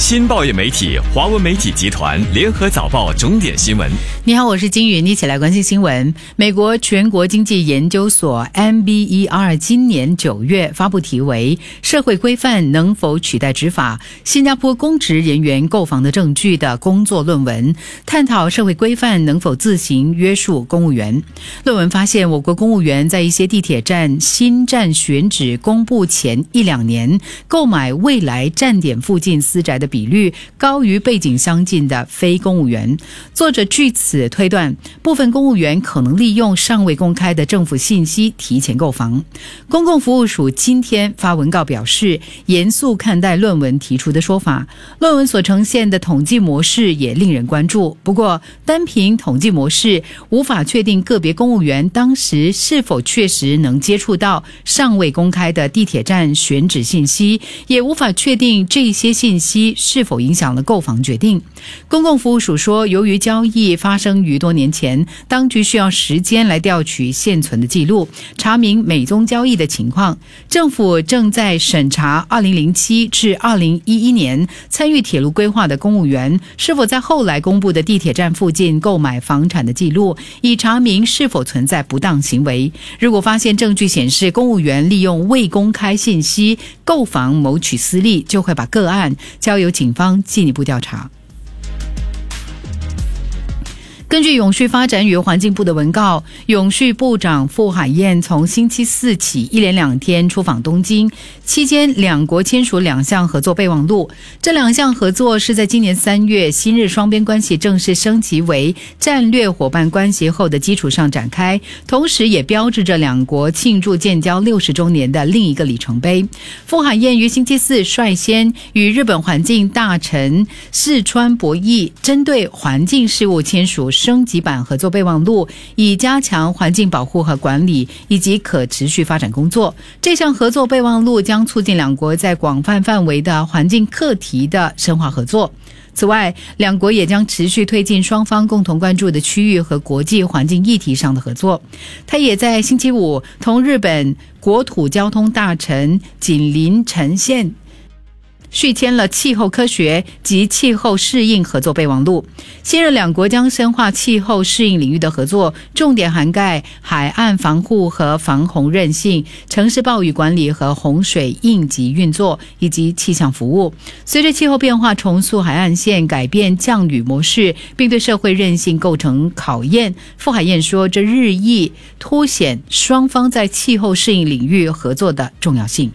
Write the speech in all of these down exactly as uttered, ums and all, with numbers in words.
新报业媒体华文媒体集团联合早报重点新闻。 你好，我是金云，一起来关心新闻。美国全国经济研究所 M B E R 今年九月发布题为社会规范能否取代执法，新加坡公职人员购房的证据的工作论文，探讨社会规范能否自行约束公务员。论文发现，我国公务员在一些地铁站新站选址公布前一两年，购买未来站点附近私宅的比率高于背景相近的非公务员。作者据此推断，部分公务员可能利用尚未公开的政府信息提前购房。公共服务署今天发文告表示，严肃看待论文提出的说法。论文所呈现的统计模式也令人关注，不过单凭统计模式无法确定个别公务员当时是否确实能接触到尚未公开的地铁站选址信息，也无法确定这些信息是否影响了购房决定。公共服务署说，由于交易发生于多年前，当局需要时间来调取现存的记录，查明每宗交易的情况。政府正在审查二零零七至二零一一年参与铁路规划的公务员是否在后来公布的地铁站附近购买房产的记录，以查明是否存在不当行为。如果发现证据显示公务员利用未公开信息购房谋取私利，就会把个案交由警方进一步调查。根据永续发展与环境部的文告，永续部长傅海燕从星期四起一连两天出访东京，期间两国签署两项合作备忘录。这两项合作是在今年三月新日双边关系正式升级为战略伙伴关系后的基础上展开，同时也标志着两国庆祝建交六十周年的另一个里程碑。傅海燕于星期四率先与日本环境大臣四川博弈针对环境事务签署升级版合作备忘录，以加强环境保护和管理以及可持续发展工作。这项合作备忘录将促进两国在广泛范围的环境课题的深化合作。此外，两国也将持续推进双方共同关注的区域和国际环境议题上的合作。他也在星期五同日本国土交通大臣锦林呈现续签了气候科学及气候适应合作备忘录。新日两国将深化气候适应领域的合作，重点涵盖海岸防护和防洪韧性、城市暴雨管理和洪水应急运作，以及气象服务。随着气候变化重塑海岸线，改变降雨模式，并对社会韧性构成考验，傅海燕说，这日益凸显双方在气候适应领域合作的重要性。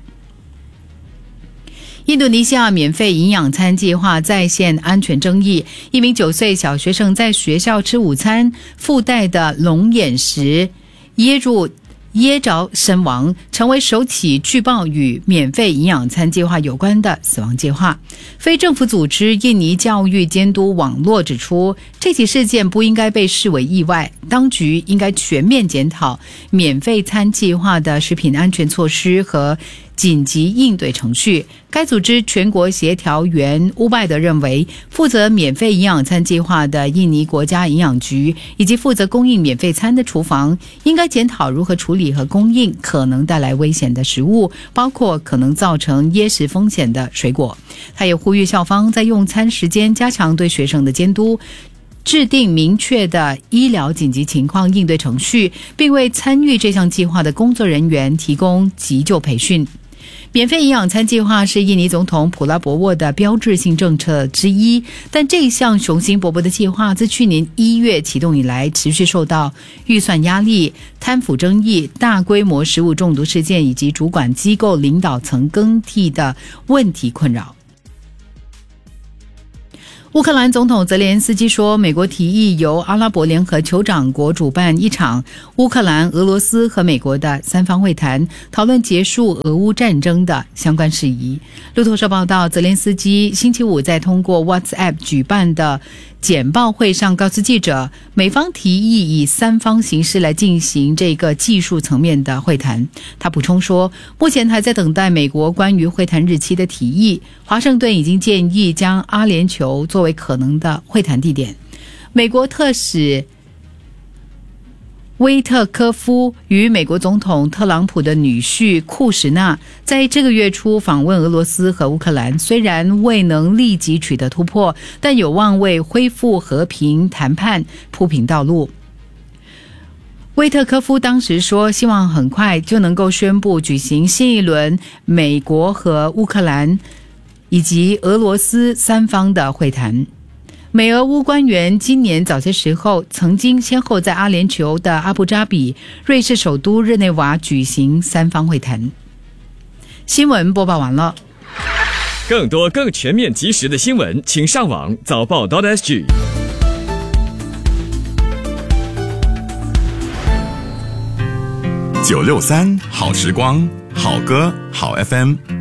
印度尼西亚免费营养餐计划再现安全争议，一名九岁小学生在学校吃午餐附带的龙眼时噎住噎着身亡，成为首起据报与免费营养餐计划有关的死亡计划。非政府组织印尼教育监督网络指出，这起事件不应该被视为意外，当局应该全面检讨免费餐计划的食品安全措施和紧急应对程序。该组织全国协调员乌拜德认为，负责免费营养餐计划的印尼国家营养局以及负责供应免费餐的厨房应该检讨如何处理和供应可能带来危险的食物，包括可能造成噎食风险的水果。他也呼吁校方在用餐时间加强对学生的监督，制定明确的医疗紧急情况应对程序，并为参与这项计划的工作人员提供急救培训。免费营养餐计划是印尼总统普拉博沃的标志性政策之一，但这项雄心勃勃的计划自去年一月启动以来，持续受到预算压力、贪腐争议、大规模食物中毒事件以及主管机构领导层更替的问题困扰。乌克兰总统泽连斯基说，美国提议由阿拉伯联合酋长国主办一场乌克兰、俄罗斯和美国的三方会谈，讨论结束俄乌战争的相关事宜。路透社报道，泽连斯基星期五在通过 WhatsApp 举办的简报会上告诉记者，美方提议以三方形式来进行这个技术层面的会谈。他补充说，目前还在等待美国关于会谈日期的提议。华盛顿已经建议将阿联酋作为可能的会谈地点。美国特使威特科夫与美国总统特朗普的女婿库什纳在这个月初访问俄罗斯和乌克兰，虽然未能立即取得突破，但有望为恢复和平谈判铺平道路。威特科夫当时说，希望很快就能够宣布举行新一轮美国和乌克兰以及俄罗斯三方的会谈。美俄乌官员今年早些时候曾经先后在阿联酋的阿布扎比、瑞士首都日内瓦举行三方会谈。新闻播报完了。 更多更全面及时的新闻，请上网早报 .sg。 九六三好时光，好歌好 F M。